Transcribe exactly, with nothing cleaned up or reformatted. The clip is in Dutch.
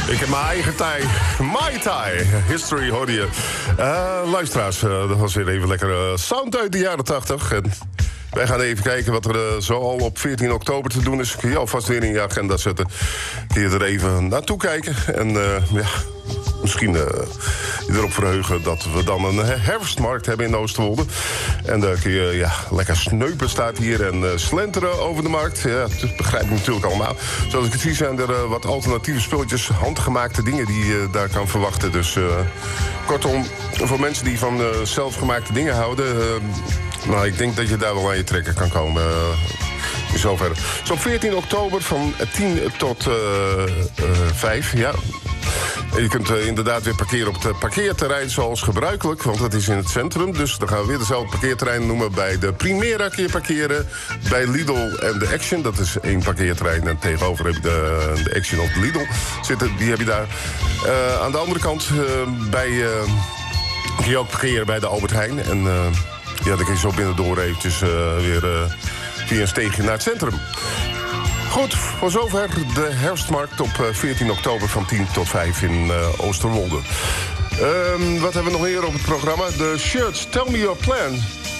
Ik heb mijn eigen Thai. My Thai. History hoorde je. Uh, luisteraars, uh, dat was weer even lekker uh, sound uit de jaren tachtig. En wij gaan even kijken wat er uh, zo al op veertien oktober te doen is. Kun je alvast weer in je agenda zetten. Kun je er even naartoe kijken. En uh, ja, misschien uh, je erop verheugen dat we dan een herfstmarkt hebben in Oosterwolde. En daar kun je ja, lekker sneupen staat hier en uh, slenteren over de markt. Ja, dat begrijp ik natuurlijk allemaal. Zoals ik het zie zijn er uh, wat alternatieve spulletjes, handgemaakte dingen die je daar kan verwachten. Dus uh, kortom, voor mensen die van uh, zelfgemaakte dingen houden, Uh, nou, ik denk dat je daar wel aan je trekken kan komen. Uh, in zoverre. Zo op veertien oktober van tien tot uh, uh, vijf, ja. Je kunt uh, inderdaad weer parkeren op het parkeerterrein zoals gebruikelijk, want dat is in het centrum. Dus dan gaan we weer dezelfde parkeerterrein noemen. Bij de Primera kun je parkeren, bij Lidl en de Action. Dat is één parkeerterrein en tegenover heb je de, de Action of de Lidl zitten. Die heb je daar. Uh, aan de andere kant uh, bij, uh, kun je ook parkeren bij de Albert Heijn. En uh, ja, dan kun je zo binnendoor eventjes uh, weer uh, via een steegje naar het centrum. Goed, voor zover de herfstmarkt op veertien oktober van tien tot vijf in uh, Oosterwolde. Um, wat hebben we nog meer op het programma? De shirts Tell Me Your Plan.